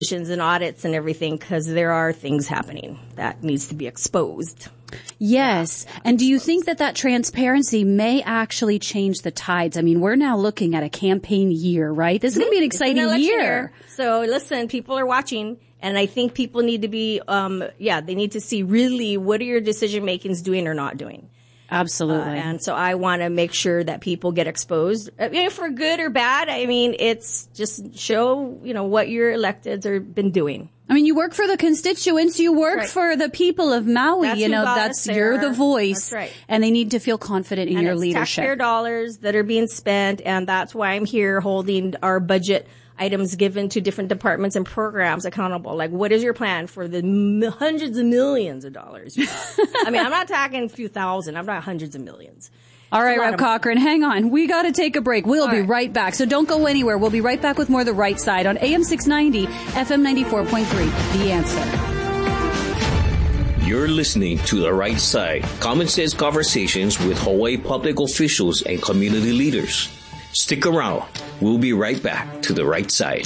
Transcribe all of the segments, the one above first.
and audits and everything, because there are things happening that needs to be exposed. Yes. And do you think that transparency may actually change the tides? I mean, we're now looking at a campaign year, right? This is going to be an exciting year. So listen, people are watching, and I think people need to be, they need to see really what are your decision makings doing or not doing. Absolutely. And so I want to make sure that people get exposed, for good or bad. I mean, it's just show, what your electeds have been doing. I mean, you work for the constituents, you work for the people of Maui, you're the voice. That's right. And they need to feel confident in your leadership. Taxpayer dollars that are being spent, and that's why I'm here holding our budget items given to different departments and programs accountable. Like, what is your plan for the hundreds of millions of dollars? I mean, I'm not talking a few thousand. I'm not hundreds of millions. All right, Rep. Cochran, hang on. We got to take a break. We'll be right back. So don't go anywhere. We'll be right back with more of The Right Side on AM 690, FM 94.3. The Answer. You're listening to The Right Side, common sense conversations with Hawaii public officials and community leaders. Stick around. We'll be right back to The Right Side.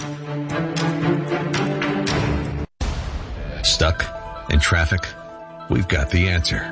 Stuck in traffic? We've got the answer.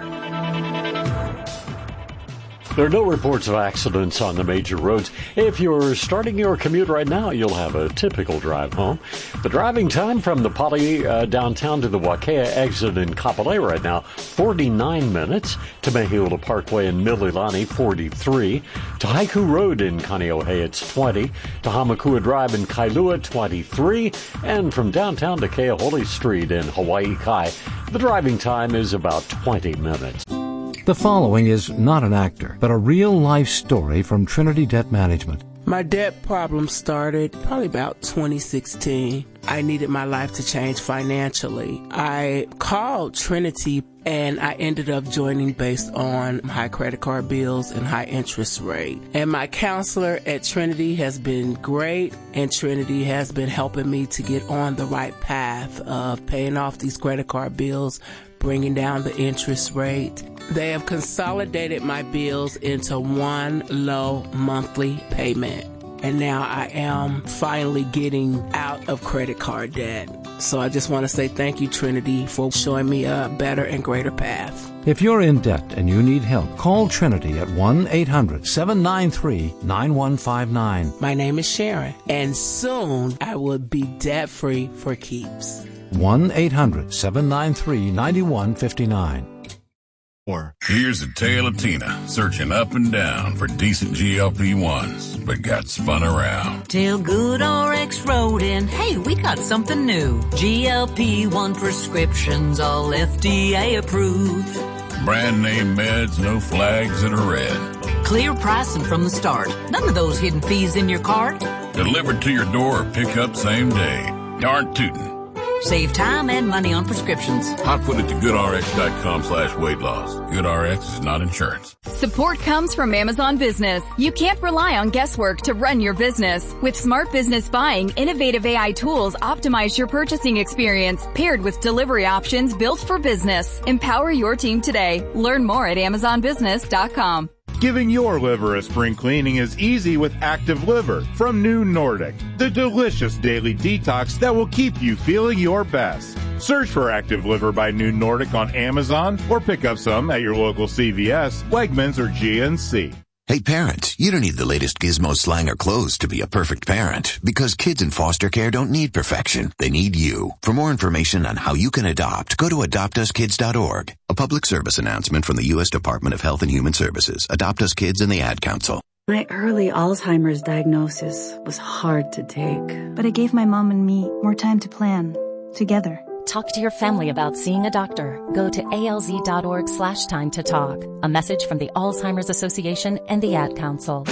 There are no reports of accidents on the major roads. If you're starting your commute right now, you'll have a typical drive home. The driving time from the Pali downtown to the Wakea exit in Kapolei right now, 49 minutes. To Mehiula Parkway in Mililani, 43. To Haiku Road in Kaneohe, it's 20. To Hamakua Drive in Kailua, 23. And from downtown to Keahole Street in Hawaii Kai, the driving time is about 20 minutes. The following is not an actor, but a real-life story from Trinity Debt Management. My debt problem started probably about 2016. I needed my life to change financially. I called Trinity and I ended up joining based on high credit card bills and high interest rate. And my counselor at Trinity has been great, and Trinity has been helping me to get on the right path of paying off these credit card bills, bringing down the interest rate. They have consolidated my bills into one low monthly payment. And now I am finally getting out of credit card debt. So I just want to say thank you, Trinity, for showing me a better and greater path. If you're in debt and you need help, call Trinity at 1-800-793-9159. My name is Sharon, and soon I will be debt-free for keeps. 1-800-793-9159. Here's a tale of Tina, searching up and down for decent GLP-1s, but got spun around. Till GoodRx wrote in, hey, we got something new. GLP-1 prescriptions, all FDA approved. Brand name meds, no flags that are red. Clear pricing from the start. None of those hidden fees in your cart. Delivered to your door or pick up same day. Darn tootin'. Save time and money on prescriptions. I'll put it to goodrx.com/weight loss. GoodRx is not insurance. Support comes from Amazon Business. You can't rely on guesswork to run your business. With Smart Business Buying, innovative AI tools optimize your purchasing experience, paired with delivery options built for business. Empower your team today. Learn more at amazonbusiness.com. Giving your liver a spring cleaning is easy with Active Liver from New Nordic, the delicious daily detox that will keep you feeling your best. Search for Active Liver by New Nordic on Amazon or pick up some at your local CVS, Wegmans, or GNC. Hey parents, you don't need the latest gizmo, slang, or clothes to be a perfect parent, because kids in foster care don't need perfection. They need you. For more information on how you can adopt, go to adoptuskids.org. A public service announcement from the U.S. Department of Health and Human Services, Adopt Us Kids, and the Ad Council. My early Alzheimer's diagnosis was hard to take, but it gave my mom and me more time to plan together. Talk to your family about seeing a doctor. Go to alz.org/time to talk. A message from the Alzheimer's Association and the Ad Council.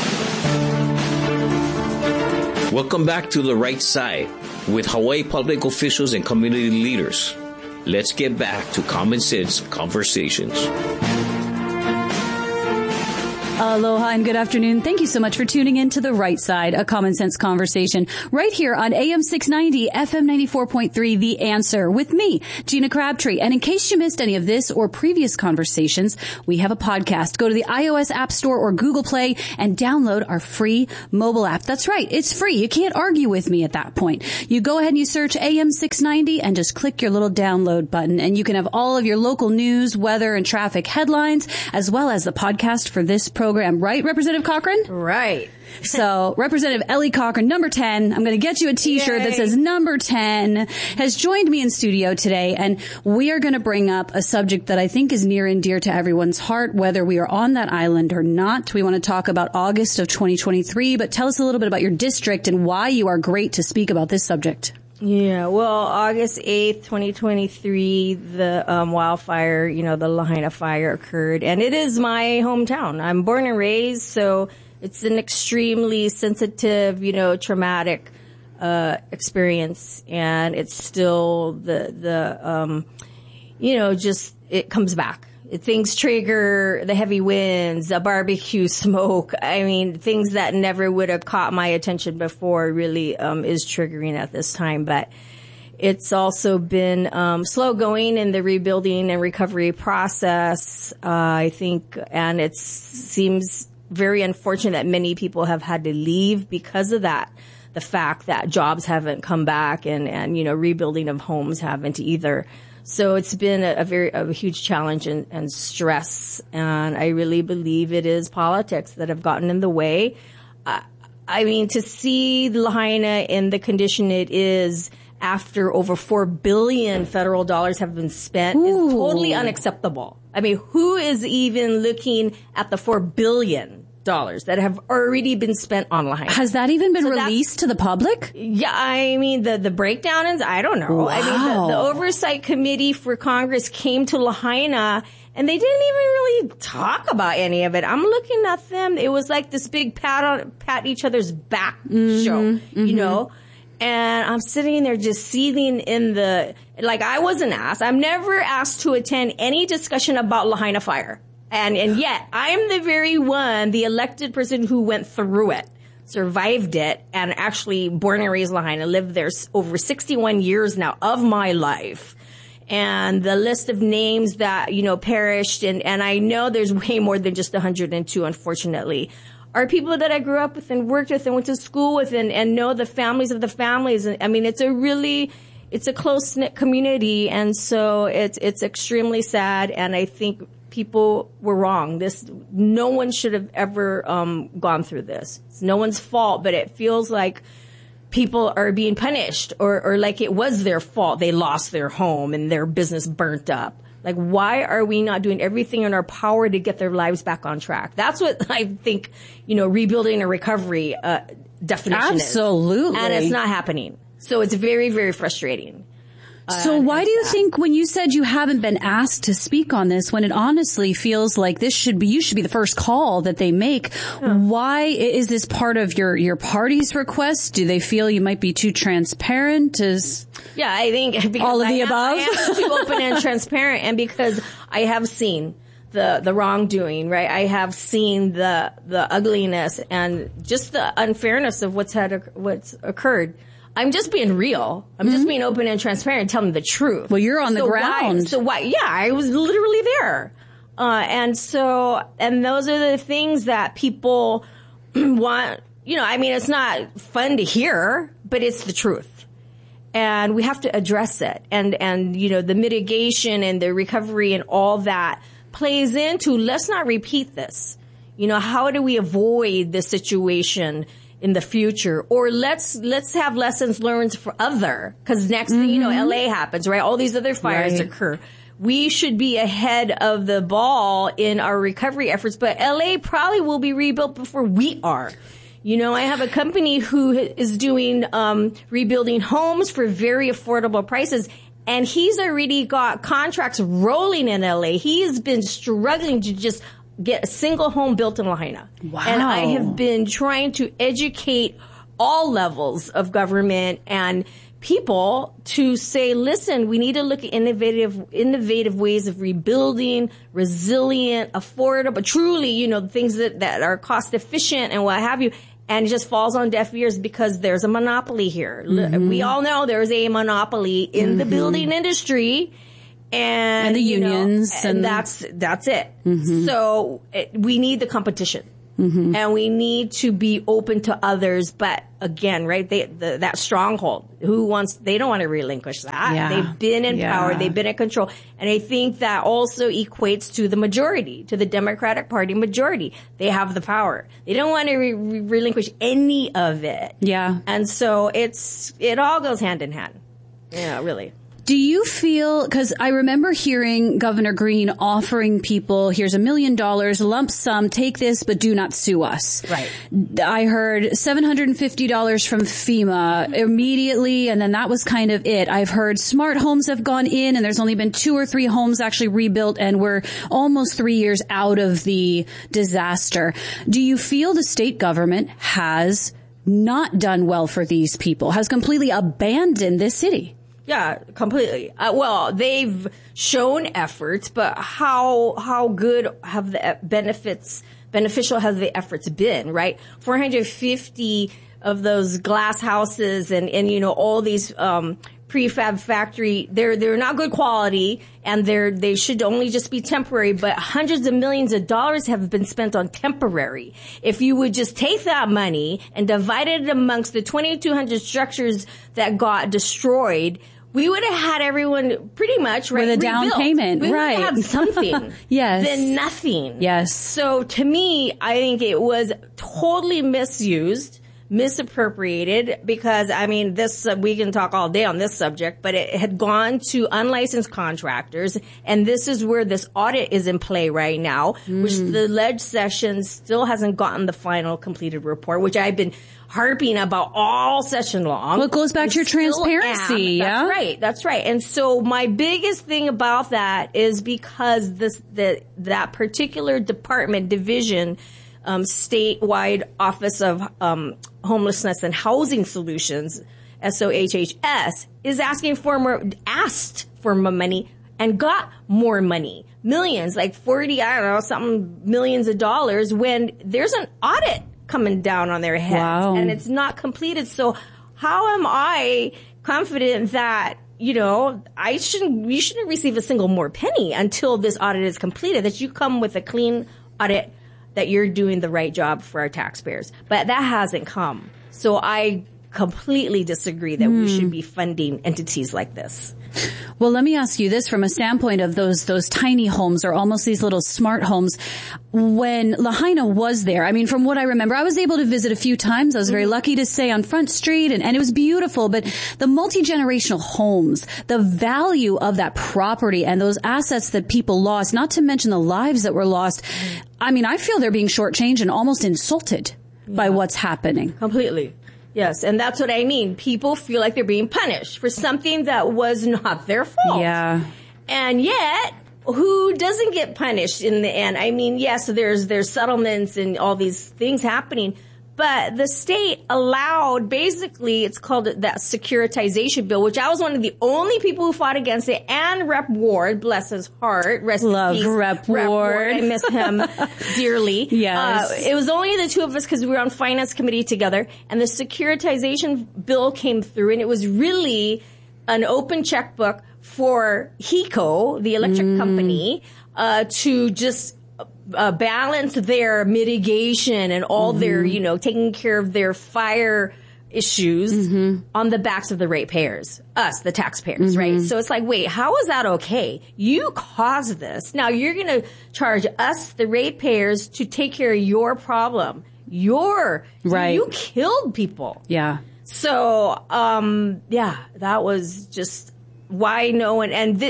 Welcome back to The Right Side with Hawaii public officials and community leaders. Let's get back to common sense conversations. Aloha and good afternoon. Thank you so much for tuning in to The Right Side, a common sense conversation right here on AM 690, FM 94.3, The Answer, with me, Gina Crabtree. And in case you missed any of this or previous conversations, we have a podcast. Go to the iOS App Store or Google Play and download our free mobile app. That's right. It's free. You can't argue with me at that point. You go ahead and you search AM 690 and just click your little download button, and you can have all of your local news, weather, and traffic headlines, as well as the podcast for this program. Right, Representative Cochran? Right. So, Representative Ellie Cochran, number 10, I'm going to get you a t-shirt that says number 10, has joined me in studio today, and we are going to bring up a subject that I think is near and dear to everyone's heart, whether we are on that island or not. We want to talk about August of 2023, but tell us a little bit about your district and why you are great to speak about this subject. Yeah, well, August 8th, 2023, the wildfire, the Lahaina fire occurred, and it is my hometown. I'm born and raised, so it's an extremely sensitive, traumatic experience, and it's still it comes back. Things trigger the heavy winds, the barbecue smoke. I mean, things that never would have caught my attention before really is triggering at this time. But it's also been slow going in the rebuilding and recovery process, I think, and it seems very unfortunate that many people have had to leave because of that. The fact that jobs haven't come back and rebuilding of homes haven't either. So it's been a huge challenge and stress, and I really believe it is politics that have gotten in the way. I mean, to see Lahaina in the condition it is after over $4 billion federal dollars have been spent is totally unacceptable. I mean, who is even looking at the $4 billion that have already been spent on Lahaina? Has that even been released to the public? Yeah, I mean, the breakdown is, I don't know. Wow. I mean, the Oversight Committee for Congress came to Lahaina, and they didn't even really talk about any of it. I'm looking at them. It was like this big pat each other's back show, And I'm sitting there just seething in I wasn't asked. I'm never asked to attend any discussion about Lahaina fire. And yet, I'm the very one, the elected person who went through it, survived it, and actually born and raised Lahaina, lived there over 61 years now of my life. And the list of names that, perished, and I know there's way more than just 102, unfortunately, are people that I grew up with and worked with and went to school with and know the families of the families. And I mean, it's a close-knit community, and so it's extremely sad, and I think people were wrong. No one should have ever gone through this. It's no one's fault, but it feels like people are being punished or like it was their fault. They lost their home and their business burnt up. Like, why are we not doing everything in our power to get their lives back on track? That's what I think, rebuilding and recovery definition is. Absolutely. And it's not happening. So it's very, very frustrating. So why do you think when you said you haven't been asked to speak on this, when it honestly feels like you should be the first call that they make, why is this part of your party's request? Do they feel you might be too transparent? Yeah, I think all of the above. I am too open and transparent, and because I have seen the wrongdoing, right? I have seen the ugliness and just the unfairness of what's occurred. I'm just being real. I'm just being open and transparent, telling the truth. Well, you're on the ground. Why? Yeah, I was literally there. And those are the things that people want, I mean, it's not fun to hear, but it's the truth. And we have to address it. And the mitigation and the recovery and all that plays into, let's not repeat this. How do we avoid this situation in the future? Or let's have lessons learned for because next thing LA happens, right? All these other fires occur. We should be ahead of the ball in our recovery efforts, but LA probably will be rebuilt before we are. I have a company who is doing rebuilding homes for very affordable prices, and he's already got contracts rolling in LA. He has been struggling to just get a single home built in Lahaina. Wow. And I have been trying to educate all levels of government and people to say, listen, we need to look at innovative ways of rebuilding, resilient, affordable, truly, things that are cost efficient and what have you. And it just falls on deaf ears because there's a monopoly here. Mm-hmm. We all know there's a monopoly in the building industry. And the unions. And that's it. Mm-hmm. So we need the competition. Mm-hmm. And we need to be open to others. But again, right, that stronghold, they don't want to relinquish that. Yeah. They've been in power. They've been in control. And I think that also equates to the majority, to the Democratic Party majority. They have the power. They don't want to relinquish any of it. Yeah. And so it all goes hand in hand. Yeah, really. Do you feel, because I remember hearing Governor Green offering people, here's $1 million, lump sum, take this, but do not sue us. Right. I heard $750 from FEMA immediately, and then that was kind of it. I've heard smart homes have gone in, and there's only been 2 or 3 homes actually rebuilt, and we're almost 3 years out of the disaster. Do you feel the state government has not done well for these people, has completely abandoned this city? Yeah, completely. Well, they've shown efforts, but how good have the beneficial have the efforts been, right? 450 of those glass houses and all these prefab factory, they're not good quality, and they should only just be temporary, but hundreds of millions of dollars have been spent on temporary. If you would just take that money and divide it amongst the 2,200 structures that got destroyed, we would have had everyone pretty much with a down payment, we right? would have something, yes, than nothing. Yes. So to me, I think it was totally misused, misappropriated, because this we can talk all day on this subject, but it had gone to unlicensed contractors, and this is where this audit is in play right now, which the Ledge Session still hasn't gotten the final completed report, which I've been harping about all session long. Well, it goes back to your transparency. Yeah, that's right. And so my biggest thing about that is because that particular division, statewide Office of Homelessness and Housing Solutions, SOHHS, is asked for more money and got more money. Millions, like 40, something millions of dollars, when there's an audit coming down on their heads. Wow. And it's not completed. So how am I confident that, we shouldn't receive a single more penny until this audit is completed, that you come with a clean audit, that you're doing the right job for our taxpayers. But that hasn't come. So I completely disagree that we should be funding entities like this. Well, let me ask you this from a standpoint of those tiny homes, or almost these little smart homes. When Lahaina was there, from what I remember, I was able to visit a few times. I was very lucky to stay on Front Street, and it was beautiful. But the multi-generational homes, the value of that property and those assets that people lost, not to mention the lives that were lost, I feel they're being shortchanged and almost insulted by what's happening. Completely. Yes, and that's what I mean. People feel like they're being punished for something that was not their fault. Yeah. And yet, who doesn't get punished in the end? Yes, there's settlements and all these things happening, but the state allowed, basically, it's called that securitization bill, which I was one of the only people who fought against it, and Rep. Ward, bless his heart, rest in peace. Love Rep. Ward. I miss him dearly. Yes. It was only the two of us because we were on finance committee together, and the securitization bill came through, and it was really an open checkbook for HECO, the electric company, to just balance their mitigation and all their, taking care of their fire issues on the backs of the ratepayers, us, the taxpayers, right? So it's like, wait, how is that okay? You caused this. Now you're going to charge us, the ratepayers, to take care of your problem. You killed people. Yeah. So, that was just why no one, and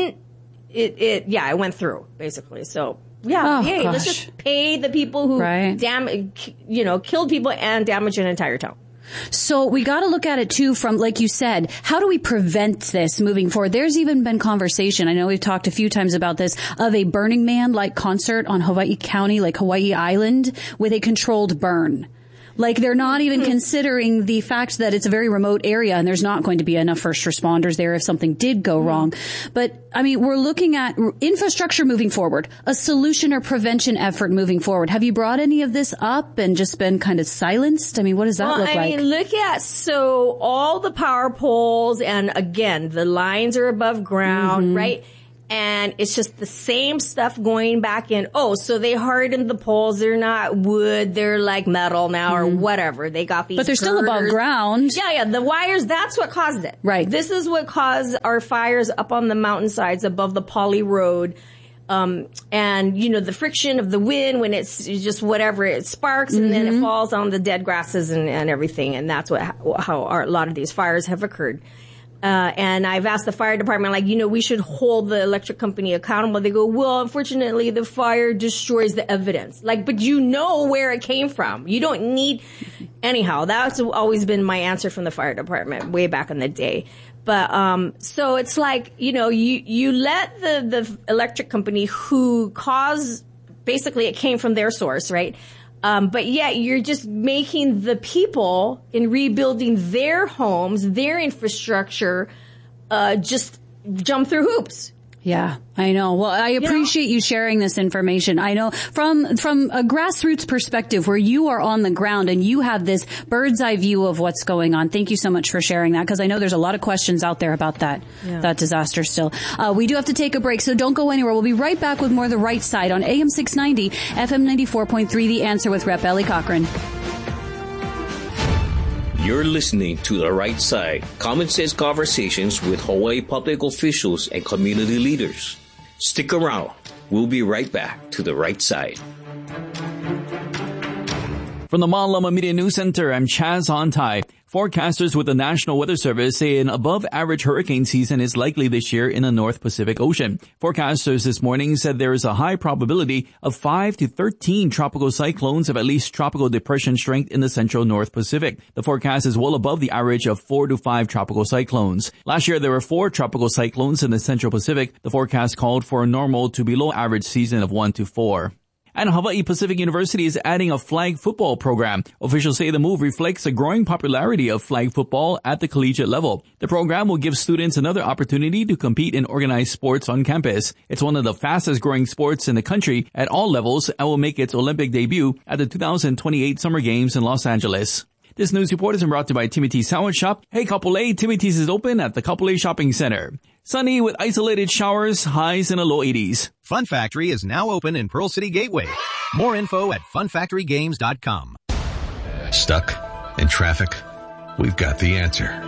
it went through, basically. So, let's just pay the people who killed people and damaged an entire town. So we got to look at it too from, like you said, how do we prevent this moving forward? There's even been conversation, I know we've talked a few times about this, of a Burning Man-like concert on Hawaii County, like Hawaii Island, with a controlled burn. Like they're not even considering the fact that it's a very remote area and there's not going to be enough first responders there if something did go wrong. But I mean, we're looking at infrastructure moving forward, a solution or prevention effort moving forward. Have you brought any of this up and just been kind of silenced? I mean, what does that look like? I mean, look at, so all the power poles, and again, the lines are above ground, right? And it's just the same stuff going back in. Oh, so they hardened the poles. They're not wood. They're like metal now or whatever. They got these But they're still above ground. Yeah. The wires, that's what caused it. Right. This is what caused our fires up on the mountainsides above the Poly Road. And, you know, the friction of the wind when it's just whatever, it sparks and then it falls on the dead grasses and everything. And that's how a lot of these fires have occurred. And I've asked the fire department, like, you know, we should hold the electric company accountable. They go, well, unfortunately, the fire destroys the evidence. Like, but you know where it came from. You don't need, anyhow, that's always been my answer from the fire department way back in the day. But, so it's like, you know, you let the electric company who caused, basically it came from their source, right? But yet you're just making the people in rebuilding their homes, their infrastructure, just jump through hoops. Yeah, I know. Well, I appreciate you sharing this information. I know from a grassroots perspective where you are on the ground and you have this bird's eye view of what's going on. Thank you so much for sharing that, because I know there's a lot of questions out there about that disaster still. We do have to take a break, so don't go anywhere. We'll be right back with more of The Right Side on AM 690, FM 94.3, The Answer with Rep. Ellie Cochran. You're listening to The Right Side, common sense conversations with Hawaii public officials and community leaders. Stick around. We'll be right back to The Right Side. From the Malama Media News Center, I'm Chaz Hontai. Forecasters with the National Weather Service say an above-average hurricane season is likely this year in the North Pacific Ocean. Forecasters this morning said there is a high probability of 5 to 13 tropical cyclones of at least tropical depression strength in the central North Pacific. The forecast is well above the average of 4 to 5 tropical cyclones. Last year, there were 4 tropical cyclones in the Central Pacific. The forecast called for a normal to below average season of 1 to 4. And Hawaii Pacific University is adding a flag football program. Officials say the move reflects a growing popularity of flag football at the collegiate level. The program will give students another opportunity to compete in organized sports on campus. It's one of the fastest growing sports in the country at all levels and will make its Olympic debut at the 2028 Summer Games in Los Angeles. This news report is brought to you by Timmy T's Sandwich Shop. Hey, Kapolei, Timmy T's is open at the Kapolei Shopping Center. Sunny with isolated showers, highs in the low 80s. Fun Factory is now open in Pearl City Gateway. More info at funfactorygames.com. Stuck in traffic? We've got the answer.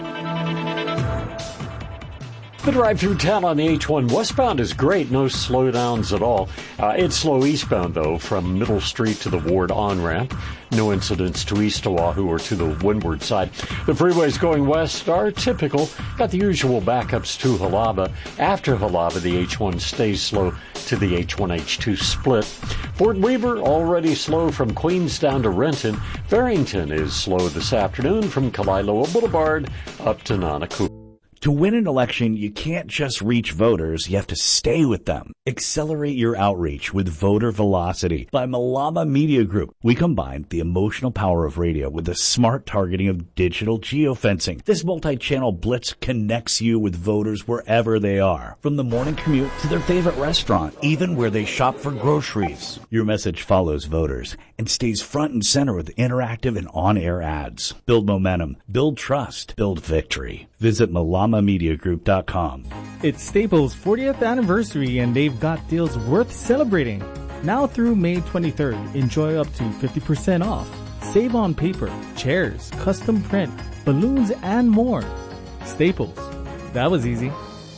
The drive through town on the H1 westbound is great. No slowdowns at all. It's slow eastbound, though, from Middle Street to the Ward on-ramp. No incidents to East Oahu or to the windward side. The freeways going west are typical. Got the usual backups to Halaba. After Halaba, the H1 stays slow to the H1-H2 split. Fort Weaver already slow from Queens down to Renton. Farrington is slow this afternoon from Kalaeloa Boulevard up to Nanakua. To win an election, you can't just reach voters, you have to stay with them. Accelerate your outreach with Voter Velocity by Malama Media Group. We combine the emotional power of radio with the smart targeting of digital geofencing. This multi-channel blitz connects you with voters wherever they are, from the morning commute to their favorite restaurant, even where they shop for groceries. Your message follows voters and stays front and center with interactive and on-air ads. Build momentum, build trust, build victory. Visit MalamaMediaGroup.com. It's Staples' 40th anniversary and they've got deals worth celebrating. Now through May 23rd, enjoy up to 50% off. Save on paper, chairs, custom print, balloons, and more. Staples. That was easy.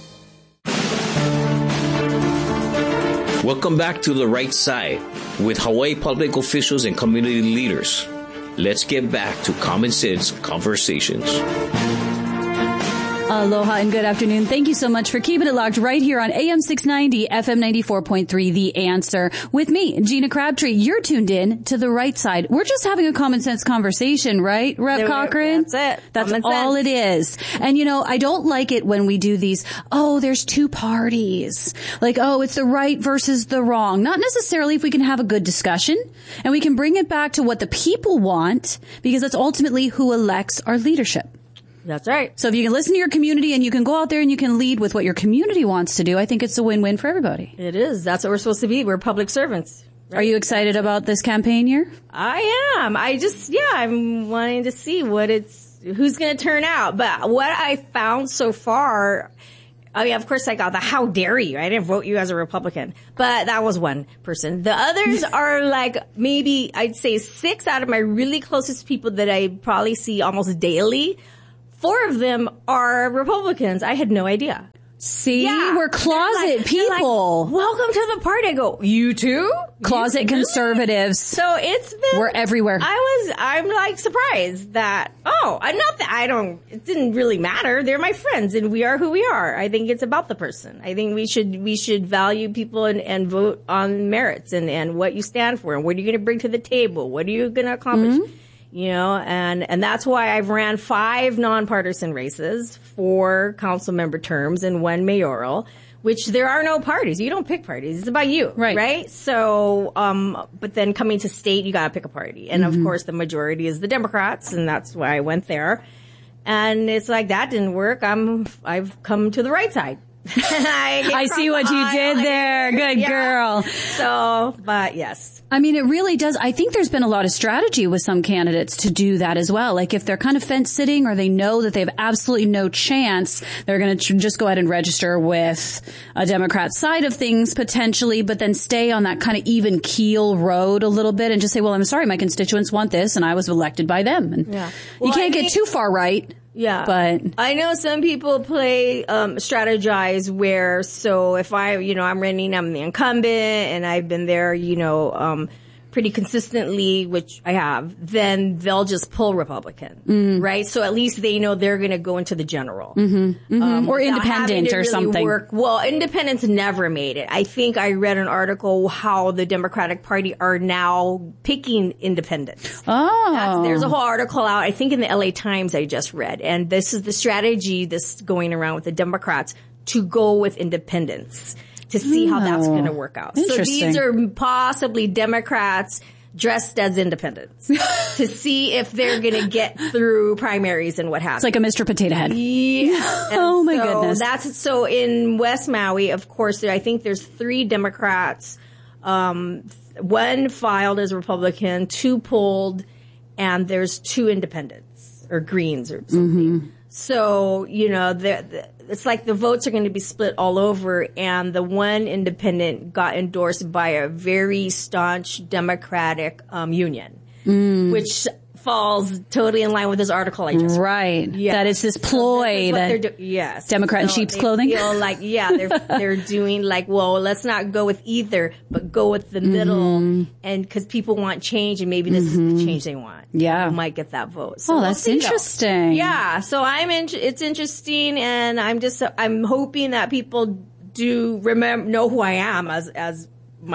Welcome back to The Right Side with Hawaii public officials and community leaders. Let's get back to common sense conversations. Aloha and good afternoon. Thank you so much for keeping it locked right here on AM 690, FM 94.3, The Answer. With me, Gina Crabtree. You're tuned in to the right side. We're just having a common sense conversation, right, Rev Cochran? That's it. That's all it is. And you know, I don't like it when we do these, there's two parties. Like, it's the right versus the wrong. Not necessarily if we can have a good discussion and we can bring it back to what the people want, because that's ultimately who elects our leadership. That's right. So if you can listen to your community and you can go out there and you can lead with what your community wants to do, I think it's a win-win for everybody. It is. That's what we're supposed to be. We're public servants. Right? Are you excited about this campaign year? I am. I'm wanting to see who's going to turn out. But what I found so far, of course I got the how dare you. I didn't vote you as a Republican. But that was one person. The others are like maybe I'd say 6 out of my really closest people that I probably see almost daily. 4 of them are Republicans. I had no idea. See, we're closet people. Like, welcome to the party. I go, you too? Closet conservatives. So it's been... We're everywhere. I'm like surprised that, it didn't really matter. They're my friends and we are who we are. I think it's about the person. I think we should value people and vote on merits and what you stand for and what are you going to bring to the table? What are you going to accomplish? Mm-hmm. You know, and that's why I've ran 5 nonpartisan races, 4 council member terms and 1 mayoral, which there are no parties. You don't pick parties. It's about you. Right? So, but then coming to state, you gotta pick a party. And of course the majority is the Democrats, and that's why I went there. And it's like, that didn't work. I've come to the right side. I see what you did there. Good girl. So, but yes. I mean, it really does. I think there's been a lot of strategy with some candidates to do that as well. Like if they're kind of fence sitting or they know that they have absolutely no chance, they're going to just go ahead and register with a Democrat side of things potentially, but then stay on that kind of even keel road a little bit and just say, well, I'm sorry, my constituents want this and I was elected by them. And you can't get too far right. Yeah. But I know some people strategize where, so if I'm running, I'm the incumbent and I've been there, pretty consistently, which I have, then they'll just pull Republican, right? So at least they know they're going to go into the general. Or independent or something. Well, independents never made it. I think I read an article how the Democratic Party are now picking independents. There's a whole article out, I think in the LA Times I just read. And this is the strategy that's going around with the Democrats to go with independents, to see how that's going to work out. So these are possibly Democrats dressed as independents to see if they're going to get through primaries and what happens. It's like a Mr. Potato Head. Yeah. Oh my goodness. So in West Maui, of course, I think there's 3 Democrats, 1 filed as Republican, 2 pulled, and there's 2 independents or Greens or something. So, it's like the votes are going to be split all over, and the 1 independent got endorsed by a very staunch Democratic union, which falls totally in line with this article I just read. Yes. That it's this ploy that yes. Democrat in sheep's clothing. Feel like, they're doing like, well, let's not go with either, but go with the middle, and because people want change, and maybe this is the change they want. Yeah, we might get that vote. So that's interesting. Yeah, so it's interesting, and I'm hoping that people do know who I am as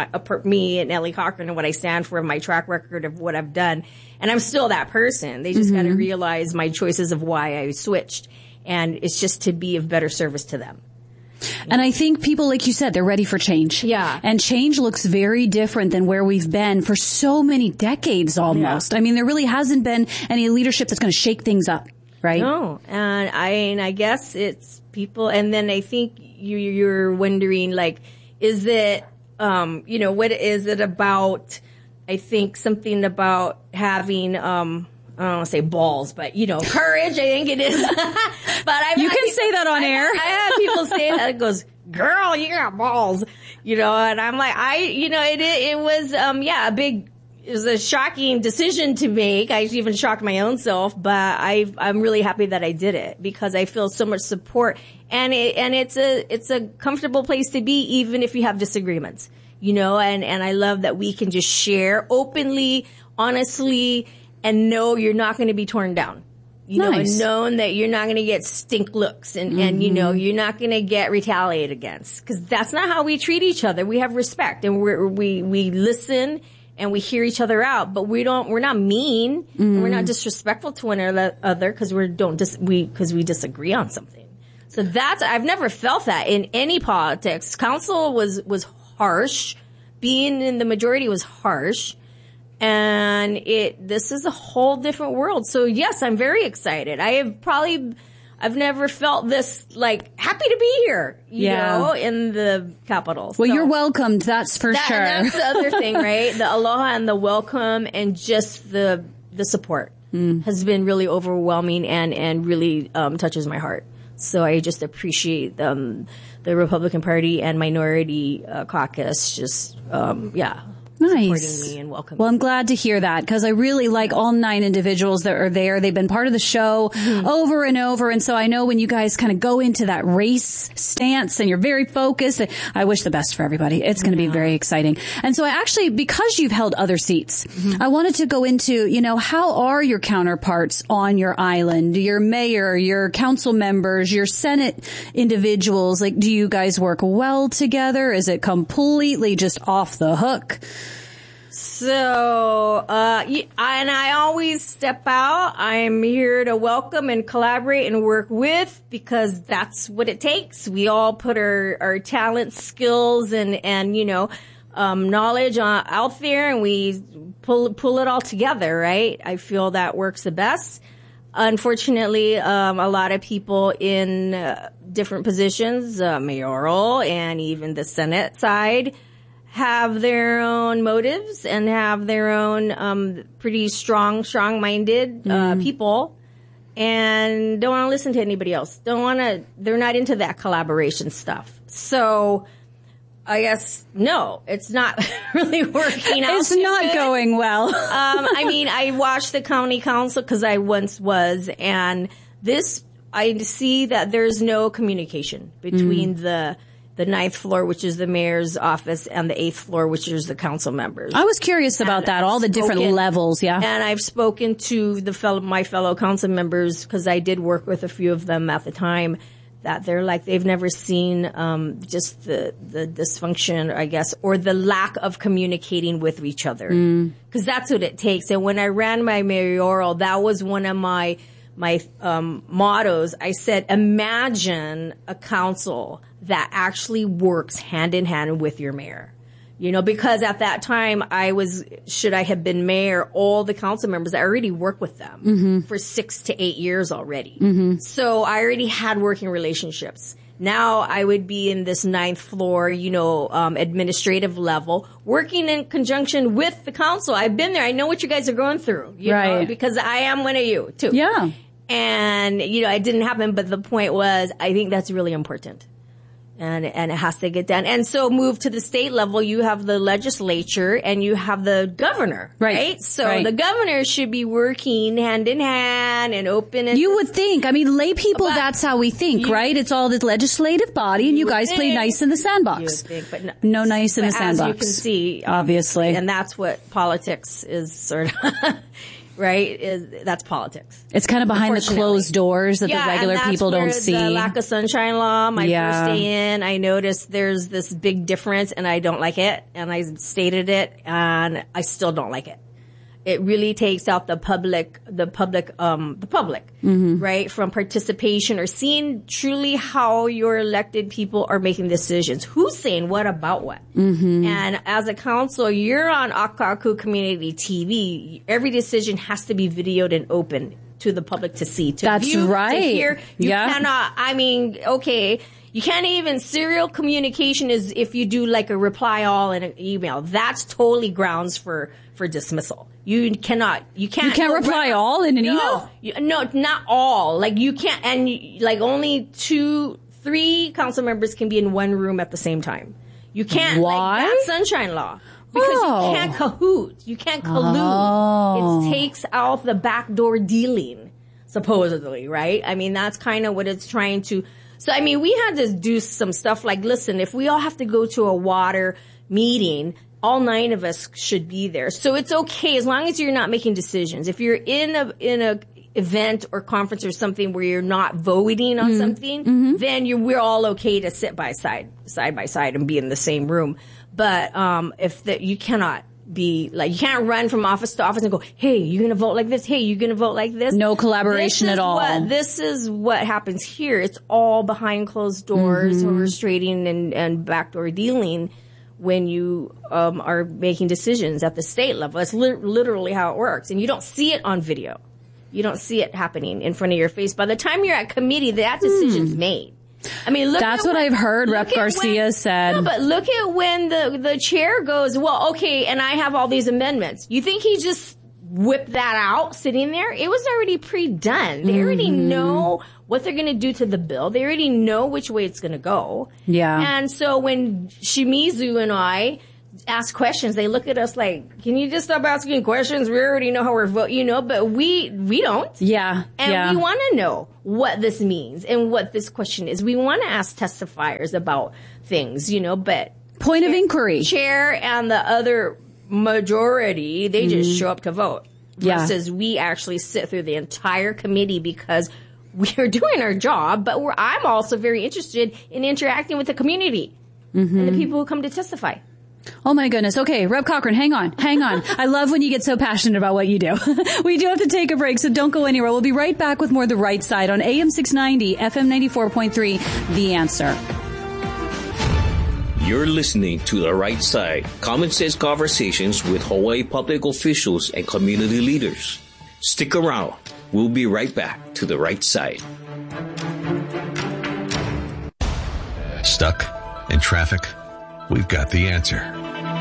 me and Ellie Cochran and what I stand for, and my track record of what I've done. And I'm still that person. They just got to realize my choices of why I switched. And it's just to be of better service to them. And I think people, like you said, they're ready for change. Yeah. And change looks very different than where we've been for so many decades almost. Yeah. I mean, there really hasn't been any leadership that's going to shake things up, right? No. And I guess it's people. And then I think you're wondering, like, is it, what is it about? I think something about having, I don't want to say balls, but courage. I think it is. But you can say that on air. I have people say that. It goes, girl, you got balls, and I'm like, it was, it was a shocking decision to make. I even shocked my own self, but I'm really happy that I did it because I feel so much support, and it's a comfortable place to be, even if you have disagreements. And I love that we can just share openly, honestly, and know you're not going to be torn down. you know, and knowing that you're not going to get stink looks and, you know, you're not going to get retaliated against. Because that's not how we treat each other. We have respect and we listen and we hear each other out, but we're not mean. And we're not disrespectful to one another because we disagree on something. So I've never felt that in any politics. Council was harsh. Being in the majority was harsh. And this is a whole different world. So yes, I'm very excited. I've never felt this, like, happy to be here, you know, in the Capitol. Well, you're welcomed, that's for sure. And that's the other thing, right? The aloha and the welcome and just the support has been really overwhelming and really touches my heart. So I just appreciate the Republican Party and Minority Caucus just, supporting me and welcoming. Well, I'm glad to hear that because I really like all 9 individuals that are there. They've been part of the show over and over. And so I know when you guys kind of go into that race stance and you're very focused, I wish the best for everybody. It's going to be very exciting. And so because you've held other seats, I wanted to go into, you know, how are your counterparts on your island, your mayor, your council members, your Senate individuals? Like, do you guys work well together? Is it completely just off the hook? So, and I always step out. I'm here to welcome and collaborate and work with because that's what it takes. We all put our talents, skills, and you know, knowledge out there, and we pull it all together, right? I feel that works the best. Unfortunately, a lot of people in different positions, mayoral and even the Senate side, have their own motives and have their own pretty strong-minded people, and don't want to listen to anybody else. They're not into that collaboration stuff. So I guess no, it's not really working out. It's not going well. I mean, I watched the county council because I once was, and I see that there's no communication between the 9th floor, which is the mayor's office, and the 8th floor, which is the council members. I was curious about that, all the different levels, yeah. And I've spoken to my fellow council members, because I did work with a few of them at the time, that they're like, they've never seen just the dysfunction, I guess, or the lack of communicating with each other. Because that's what it takes. And when I ran my mayoral, that was one of my mottos. I said, imagine a council that actually works hand in hand with your mayor. You know, because at that time should I have been mayor, all the council members, I already worked with them for 6 to 8 years already. So I already had working relationships. Now I would be in this 9th floor, you know, administrative level, working in conjunction with the council. I've been there. I know what you guys are going through, you know, because I am one of you too. Yeah. And, you know, it didn't happen, but the point was, I think that's really important. And it has to get done. And so move to the state level, you have the legislature and you have the governor, right? So the governor should be working hand in hand and open. And you would think. I mean, lay people, that's how we think, right? It's all the legislative body and you guys play nice in the sandbox. You would think, but no nice in the sandbox. As you can see. Obviously. And that's what politics is sort of. Right? That's politics. It's kind of behind the closed doors that the regular people don't see. The lack of sunshine law, my first day in, I noticed there's this big difference and I don't like it. And I stated it and I still don't like it. It really takes out the public, right? From participation or seeing truly how your elected people are making decisions. Who's saying what about what? And as a council, you're on Akaku Community TV. Every decision has to be videoed and open to the public to see, to view, to hear. You cannot, I mean, okay. You can't even, serial communication is if you do like a reply all in an email. That's totally grounds for dismissal. You can't reply all in an email? No, not all. Like you can't, and like only 2-3 council members can be in one room at the same time. You can't. Why? Like, that's sunshine law. Because you can't cahoot. You can't collude. It takes out the backdoor dealing, supposedly, right? I mean, that's kind of what it's trying to. So, I mean, we had to do some stuff like, listen, if we all have to go to a water meeting, all 9 of us should be there. So it's okay as long as you're not making decisions. If you're in event or conference or something where you're not voting on something, then we're all okay to sit side by side and be in the same room. But you cannot be like, you can't run from office to office and go, hey, you're going to vote like this. Hey, you're going to vote like this. No collaboration at all. This is what happens here. It's all behind closed doors, orchestrating and backdoor dealing when you are making decisions at the state level. It's literally how it works. And you don't see it on video. You don't see it happening in front of your face. By the time you're at committee, that decision's made. I mean, that's what I've heard Rep. Garcia said. No, but look at when the chair goes, well, okay, and I have all these amendments. You think he just whipped that out sitting there? It was already pre-done. They already know what they're going to do to the bill. They already know which way it's going to go. Yeah. And so when Shimizu and I ask questions, they look at us like, can you just stop asking questions? We already know how we're voting, but we don't. Yeah. And we want to know what this means and what this question is. We want to ask testifiers about things, but point of inquiry. Chair and the other majority, they just show up to vote. Versus we actually sit through the entire committee because we are doing our job, but I'm also very interested in interacting with the community and the people who come to testify. Oh my goodness. Okay, Rep. Cochran, hang on. I love when you get so passionate about what you do. We do have to take a break, so don't go anywhere. We'll be right back with more The Right Side on AM 690, FM 94.3, The Answer. You're listening to The Right Side, common sense conversations with Hawaii public officials and community leaders. Stick around. We'll be right back to The Right Side. Stuck in traffic? We've got the answer.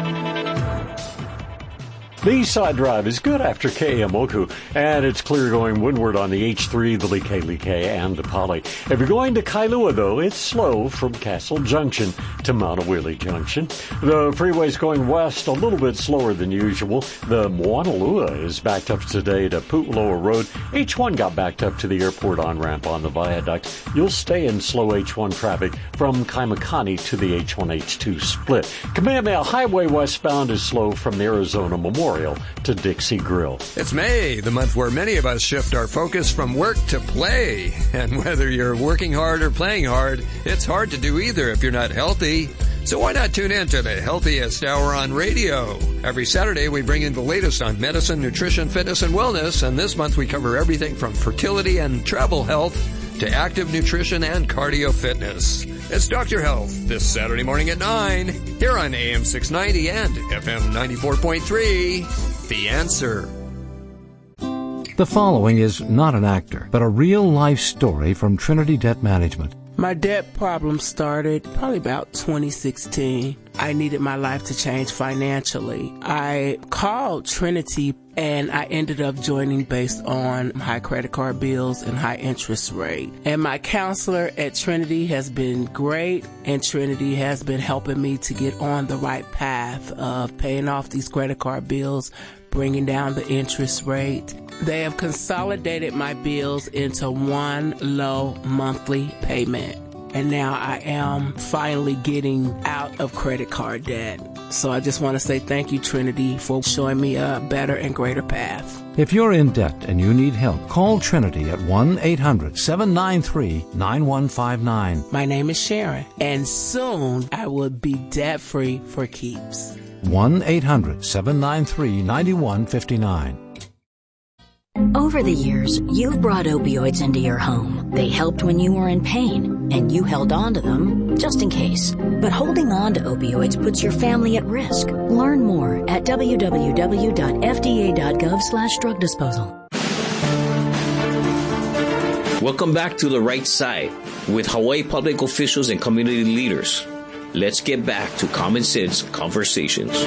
The East Side Drive is good after Keeaumoku, and it's clear going windward on the H3, the Like, and the Pali. If you're going to Kailua, though, it's slow from Castle Junction to Maunawili Junction. The freeway's going west a little bit slower than usual. The Moanalua is backed up today to Pu'uloa Road. H1 got backed up to the airport on-ramp on the viaduct. You'll stay in slow H1 traffic from Kaimakani to the H1-H2 split. Kamehameha Highway westbound is slow from the Arizona Memorial to Dixie Grill. It's May, the month where many of us shift our focus from work to play. And whether you're working hard or playing hard, it's hard to do either if you're not healthy. So why not tune in to the Healthiest Hour on radio? Every Saturday we bring in the latest on medicine, nutrition, fitness, and wellness. And this month we cover everything from fertility and travel health to active nutrition and cardio fitness. It's Dr. Health this Saturday morning at 9 here on AM 690 and FM 94.3. The Answer. The following is not an actor, but a real-life story from Trinity Debt Management. My debt problem started probably about 2016. I needed my life to change financially. I called Trinity and I ended up joining based on high credit card bills and high interest rate. And my counselor at Trinity has been great, and Trinity has been helping me to get on the right path of paying off these credit card bills, bringing down the interest rate. They have consolidated my bills into one low monthly payment. And now I am finally getting out of credit card debt. So I just want to say thank you, Trinity, for showing me a better and greater path. If you're in debt and you need help, call Trinity at 1-800-793-9159. My name is Sharon, and soon I will be debt-free for keeps. 1-800-793-9159. Over the years, you've brought opioids into your home. They helped when you were in pain, and you held on to them just in case. But holding on to opioids puts your family at risk. Learn more at www.fda.gov/drug disposal. Welcome back to The Right Side with Hawaii public officials and community leaders. Let's get back to common sense conversations.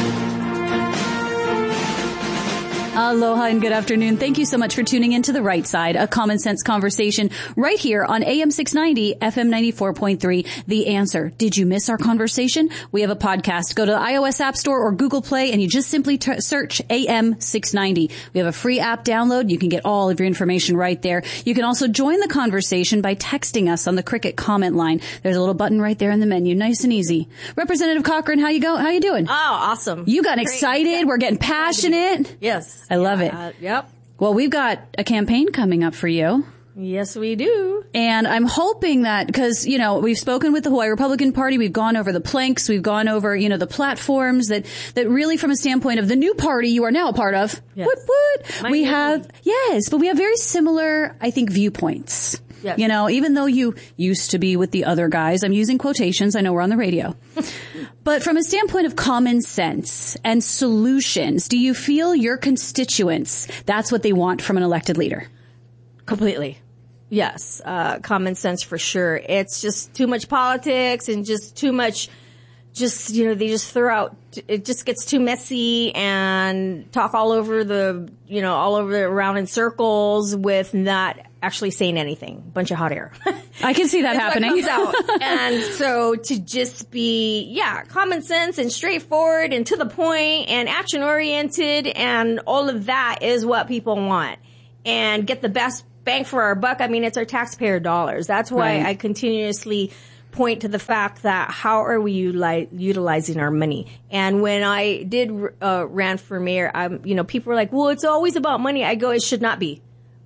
Aloha and good afternoon. Thank you so much for tuning in to The Right Side, a common sense conversation right here on AM 690, FM 94.3, The Answer. Did you miss our conversation? We have a podcast. Go to the iOS App Store or Google Play and you just simply search AM 690. We have a free app download. You can get all of your information right there. You can also join the conversation by texting us on the Cricket comment line. There's a little button right there in the menu. Nice and easy. Representative Cochran, how you doing? Oh, awesome. You got excited. Yeah. We're getting passionate. Yes. I love it. Yep. Well, we've got a campaign coming up for you. Yes, we do. And I'm hoping that, because, we've spoken with the Hawaii Republican Party, we've gone over the planks, we've gone over, the platforms that really, from a standpoint of the new party you are now a part of, yes. But we have very similar, I think, viewpoints. Yes. Even though you used to be with the other guys, I'm using quotations, I know we're on the radio. But from a standpoint of common sense and solutions, do you feel your constituents, that's what they want from an elected leader? Completely. Yes. Common sense for sure. It's just too much politics and just too much, they just throw out, it just gets too messy and talk all over around in circles with not actually saying anything. Bunch of hot air. I can see that happening. What comes out. And so to just be, common sense and straightforward and to the point and action oriented and all of that is what people want. And get the best bang for our buck. I mean, it's our taxpayer dollars. That's why I continuously point to the fact that how are we utilizing our money? And when I did ran for mayor, people were like, well, it's always about money. I go, it should not be.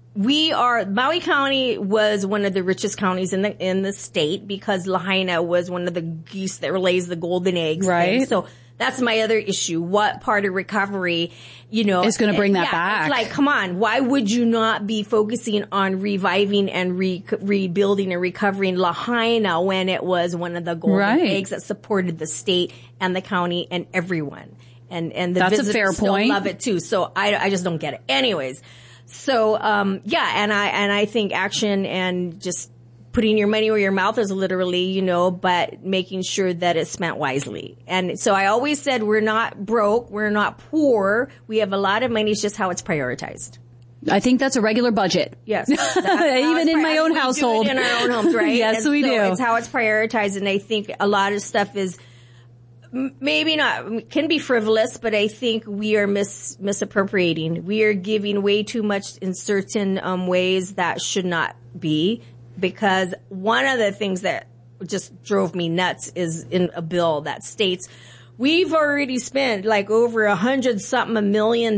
Maui County was one of the richest counties in the state because Lahaina was one of the geese that lays the golden eggs. Right. Thing. So that's my other issue. What part of recovery, is going to bring that back? It's like, come on. Why would you not be focusing on reviving and rebuilding and recovering Lahaina when it was one of the golden eggs that supported the state and the county and everyone? And the that's visitors a fair still point. Love it too. So I just don't get it. Anyways. So, and I think action and just putting your money where your mouth is literally, but making sure that it's spent wisely. And so I always said we're not broke, we're not poor, we have a lot of money, it's just how it's prioritized. I think that's a regular budget. Yes. Even in my own household. We do it in our own homes, right? Yes, we do. It's how it's prioritized, and I think a lot of stuff is maybe not, can be frivolous, but I think we are misappropriating. We are giving way too much in certain ways that should not be, because one of the things that just drove me nuts is in a bill that states we've already spent like over $100-something million,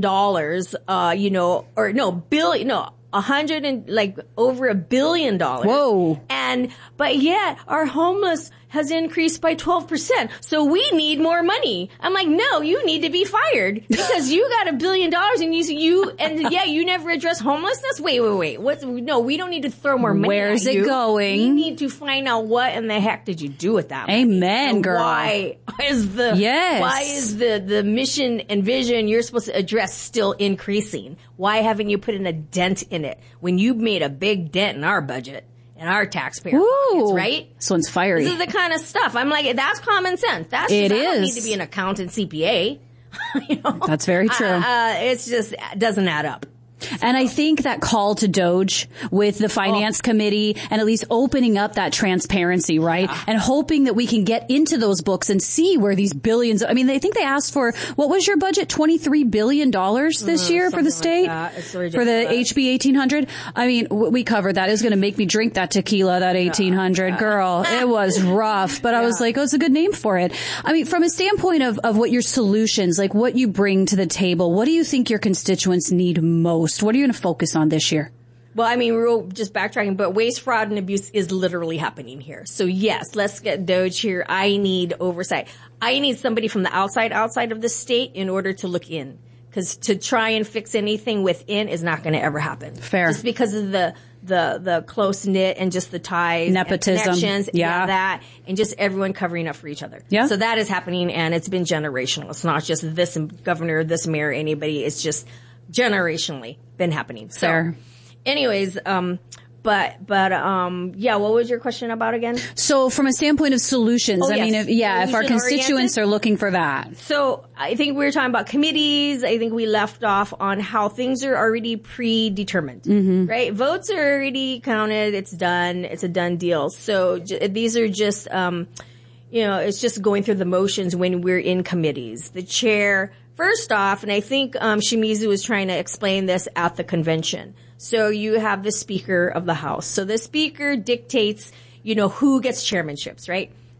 over $1 billion. Whoa. But yet our homeless has increased by 12%. So we need more money. I'm like, no, you need to be fired because you got $1 billion and you never address homelessness. Wait. No, we don't need to throw more money. Where's it going? We need to find out what in the heck did you do with that money? Amen, girl. Why is the mission and vision you're supposed to address still increasing? Why haven't you put in a dent in it when you made a big dent in our budget? And our taxpayer pockets, right? This one's fiery. This is the kind of stuff. I'm like, that's common sense. I don't need to be an accountant, CPA. That's very true. It's just doesn't add up. And I think that call to Doge with the finance committee and at least opening up that transparency, right? Yeah. And hoping that we can get into those books and see where these billions, I mean, I think they asked for, what was your budget? $23 billion this year for the state? For the HB 1800? I mean, we covered that. It was going to make me drink that tequila, that 1800. Girl, it was rough, but I was like, oh, it's a good name for it. I mean, from a standpoint of what your solutions, like what you bring to the table, what do you think your constituents need most? What are you going to focus on this year? Well, I mean, we're just backtracking, but waste, fraud, and abuse is literally happening here. So yes, let's get Doge here. I need oversight. I need somebody from the outside of the state in order to look in. Because to try and fix anything within is not going to ever happen. Fair. Just because of the close knit and just the ties, nepotism, and connections, that, and just everyone covering up for each other. Yeah. So that is happening, and it's been generational. It's not just this governor, this mayor, anybody. It's just generationally been happening. So, fair. Anyways, what was your question about again? So from a standpoint of solutions, if our constituents are looking for that. So I think we were talking about committees. I think we left off on how things are already predetermined, right? Votes are already counted. It's done. It's a done deal. So these are just, it's just going through the motions when we're in committees. The chair, first off, and I think Shimizu was trying to explain this at the convention. So you have the Speaker of the House. So the Speaker dictates, who gets chairmanships, right?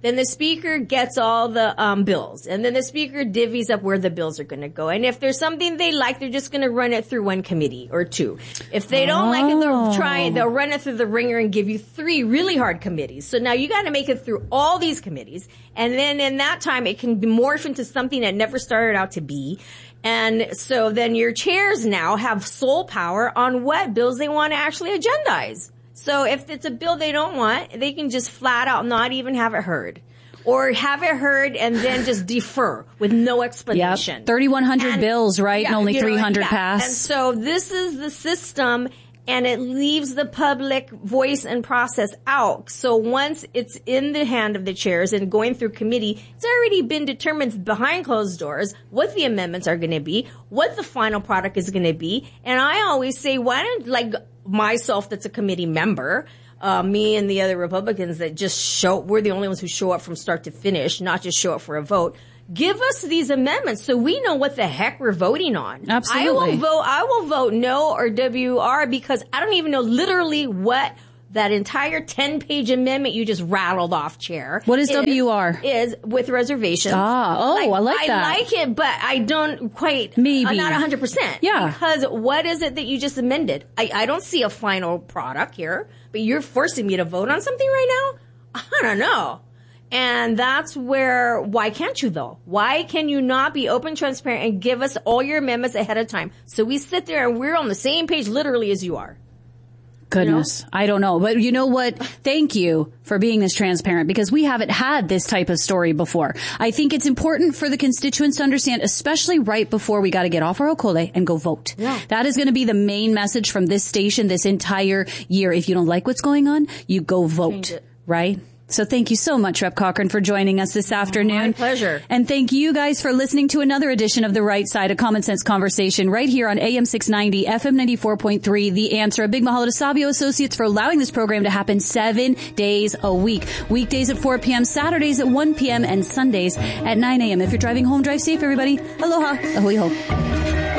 Then the speaker gets all the bills, and then the speaker divvies up where the bills are going to go. And if there's something they like, they're just going to run it through one committee or two. If they don't like it, they'll run it through the ringer and give you 3 really hard committees. So now you got to make it through all these committees, and then in that time it can morph into something that never started out to be. And so then your chairs now have sole power on what bills they want to actually agendize. So if it's a bill they don't want, they can just flat out not even have it heard. Or have it heard and then just defer with no explanation. Yep. 3,100 bills, right? Yeah, and only 300 yeah. pass. And so this is the system, and it leaves the public voice and process out. So once it's in the hand of the chairs and going through committee, it's already been determined behind closed doors what the amendments are going to be, what the final product is going to be. And I always say, why don't, like myself that's a committee member, me and the other Republicans that just we're the only ones who show up from start to finish, not just show up for a vote. Give us these amendments so we know what the heck we're voting on. Absolutely. I will vote no or WR because I don't even know literally what that entire 10-page amendment you just rattled off, Chair. What is WR? Is with reservations. I like that. I like it, but I don't quite. Maybe. Not 100%. Yeah. Because what is it that you just amended? I don't see a final product here, but you're forcing me to vote on something right now? I don't know. And that's where, why can't you though? Why can you not be open, transparent, and give us all your amendments ahead of time? So we sit there and we're on the same page literally as you are. Goodness, I don't know. But you know what? Thank you for being this transparent because we haven't had this type of story before. I think it's important for the constituents to understand, especially right before we got to get off our okole and go vote. Yeah. That is going to be the main message from this station this entire year. If you don't like what's going on, you go vote, right? So thank you so much, Rep. Cochran, for joining us this afternoon. My pleasure. And thank you guys for listening to another edition of The Right Side, a Common Sense Conversation right here on AM 690, FM 94.3, The Answer. A big mahalo to Sabio Associates for allowing this program to happen 7 days a week. Weekdays at 4 p.m., Saturdays at 1 p.m., and Sundays at 9 a.m. If you're driving home, drive safe, everybody. Aloha. Ahui ho.